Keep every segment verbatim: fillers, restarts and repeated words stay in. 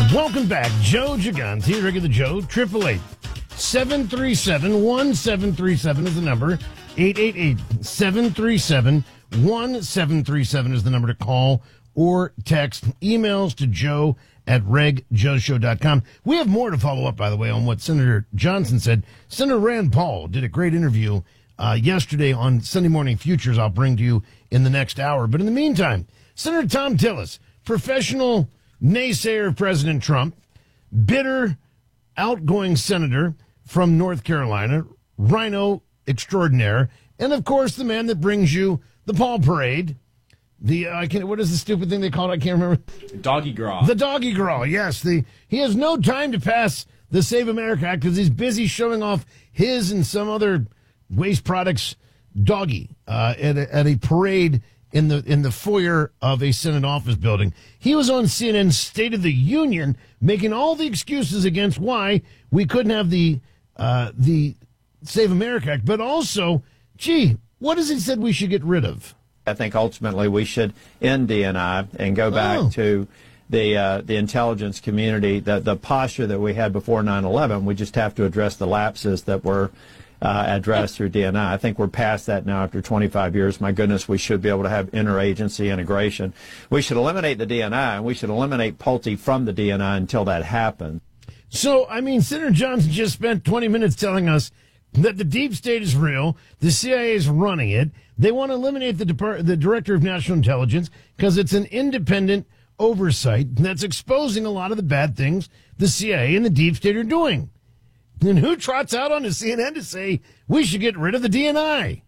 Welcome back. Joe Gigante, regular Joe, eight eight eight, seven three seven, one seven three seven is the number. eight eight eight, seven three seven, one seven three seven is the number to call or text. Emails to joe at reg joe show dot com. We have more to follow up, by the way, on what Senator Johnson said. Senator Rand Paul did a great interview uh, yesterday on Sunday Morning Futures I'll bring to you in the next hour. But in the meantime, Senator Thom Tillis, professional naysayer of President Trump, bitter, outgoing senator from North Carolina, rhino extraordinaire, and of course the man that brings you the Paul Parade. The uh, I can what is the stupid thing they call it? I can't remember. Doggy Graw. The Doggy Graw. Yes, the he has no time to pass the Save America Act because he's busy showing off his and some other waste products doggy uh, at a, at a parade in the in the foyer of a Senate office building. He was on C N N's State of the Union making all the excuses against why we couldn't have the uh, the Save America Act, but also, gee, what has he said we should get rid of? I think ultimately we should end D N I and go back oh. to the uh, the intelligence community, the, the posture that we had before nine eleven. We just have to address the lapses that were uh, addressed through D N I. I think we're past that now after twenty-five years. My goodness, we should be able to have interagency integration. We should eliminate the D N I, and we should eliminate Pulte from the D N I until that happens. So, I mean, Senator Johnson just spent twenty minutes telling us that the deep state is real, the C I A is running it. They want to eliminate the Depart- the Director of National Intelligence because it's an independent oversight that's exposing a lot of the bad things the C I A and the deep state are doing. And who trots out on the C N N to say we should get rid of the D N I?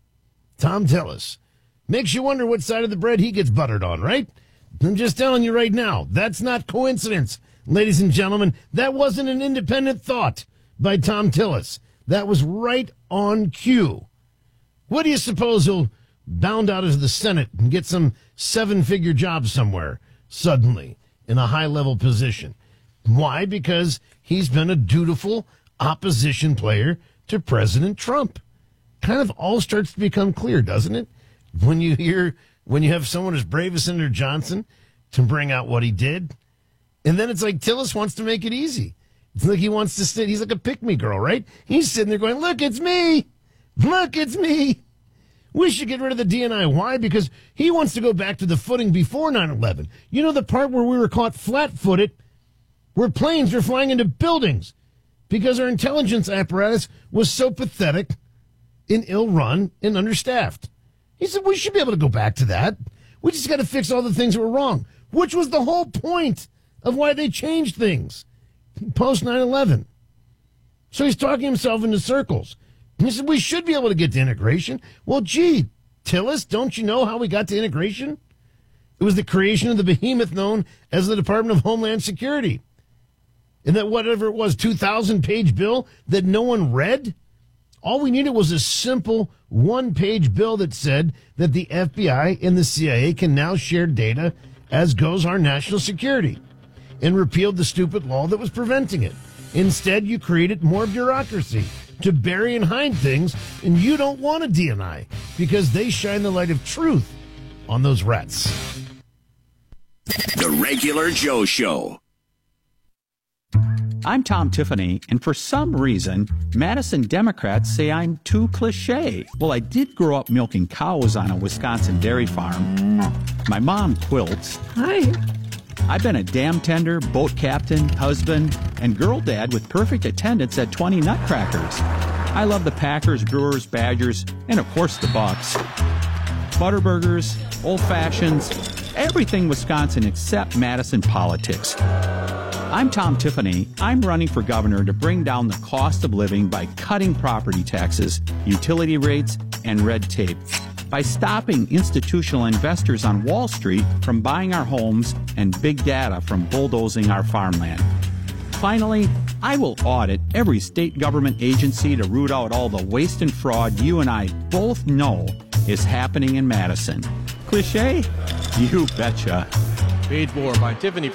Thom Tillis. Makes you wonder what side of the bread he gets buttered on, right? I'm just telling you right now, that's not coincidence. Ladies and gentlemen, that wasn't an independent thought by Thom Tillis. That was right on cue. What do you suppose he'll bound out of the Senate and get some seven-figure job somewhere suddenly in a high-level position? Why? Because he's been a dutiful opposition player to President Trump. Kind of all starts to become clear, doesn't it? When you hear, when you have someone as brave as Senator Johnson to bring out what he did, and then it's like Tillis wants to make it easy. It's like he wants to sit. He's like a pick-me girl, right? He's sitting there going, look, it's me. Look, it's me. We should get rid of the D N I. Why? Because he wants to go back to the footing before nine eleven. You know the part where we were caught flat-footed, where planes were flying into buildings because our intelligence apparatus was so pathetic and ill-run and understaffed. He said we should be able to go back to that. We just got to fix all the things that were wrong, which was the whole point of why they changed things post nine eleven. So he's talking himself into circles. He said we should be able to get to integration. Well, gee, Tillis, don't you know how we got to integration? It was the creation of the behemoth known as the Department of Homeland Security. And that whatever it was, two thousand page bill that no one read? All we needed was a simple one-page bill that said that the F B I and the C I A can now share data as goes our national security, and repealed the stupid law that was preventing it. Instead, you created more bureaucracy to bury and hide things, and you don't want a D N I because they shine the light of truth on those rats. The Regular Joe Show. I'm Tom Tiffany, and for some reason, Madison Democrats say I'm too cliche. Well, I did grow up milking cows on a Wisconsin dairy farm. My mom quilts. Hi. I've been a dam tender, boat captain, husband, and girl dad with perfect attendance at twenty Nutcrackers. I love the Packers, Brewers, Badgers, and of course the Bucks. Butterburgers, old fashions, everything Wisconsin except Madison politics. I'm Tom Tiffany. I'm running for governor to bring down the cost of living by cutting property taxes, utility rates, and red tape. By stopping institutional investors on Wall Street from buying our homes and big data from bulldozing our farmland. Finally, I will audit every state government agency to root out all the waste and fraud you and I both know is happening in Madison. Cliché? You betcha. Paid for by Tiffany.